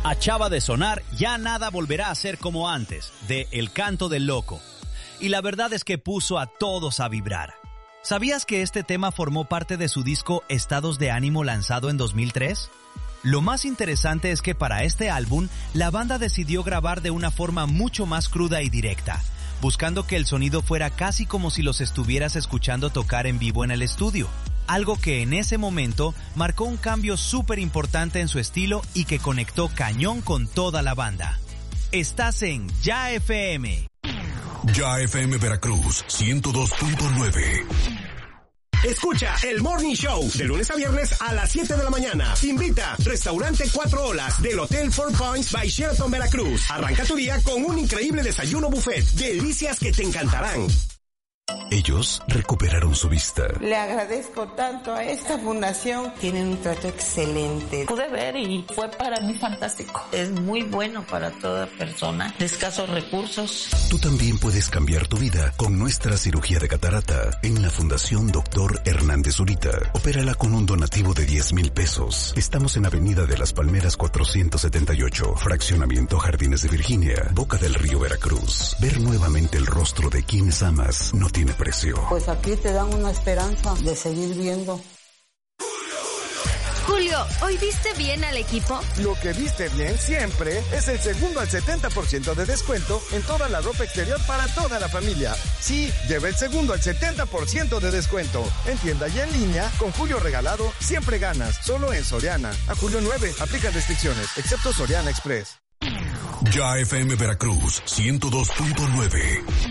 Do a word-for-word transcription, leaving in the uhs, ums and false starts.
Acaba de sonar Ya nada volverá a ser como antes, de El Canto del Loco. Y la verdad es que puso a todos a vibrar. ¿Sabías que este tema formó parte de su disco Estados de Ánimo lanzado en dos mil tres? Lo más interesante es que para este álbum, la banda decidió grabar de una forma mucho más cruda y directa, buscando que el sonido fuera casi como si los estuvieras escuchando tocar en vivo en el estudio. Algo que en ese momento marcó un cambio súper importante en su estilo y que conectó cañón con toda la banda. Estás en Ya F M. Ya F M Veracruz, ciento dos punto nueve. Escucha el Morning Show de lunes a viernes a las siete de la mañana. Invita Restaurante Cuatro Olas del Hotel Four Points by Sheraton Veracruz. Arranca tu día con un increíble desayuno buffet. Delicias que te encantarán. Ellos recuperaron su vista. Le agradezco tanto a esta fundación. Tienen un trato excelente. Pude ver y fue para mí fantástico. Es muy bueno para toda persona de escasos recursos. Tú también puedes cambiar tu vida con nuestra cirugía de catarata en la Fundación Doctor Hernández Zurita. Opérala con un donativo de diez mil pesos. Estamos en Avenida de las Palmeras cuatrocientos setenta y ocho, Fraccionamiento Jardines de Virginia, Boca del Río, Veracruz. Ver nuevamente el rostro de quienes amas no tiene precio. Pues aquí te dan una esperanza de seguir viendo. Julio, ¿hoy viste bien al equipo? Lo que viste bien siempre es el segundo al setenta por ciento de descuento en toda la ropa exterior para toda la familia. Sí, lleva el segundo al setenta por ciento de descuento. En tienda y en línea, con Julio regalado, siempre ganas. Solo en Soriana. A julio nueve, aplica restricciones, excepto Soriana Express. Ya F M Veracruz, ciento dos punto nueve.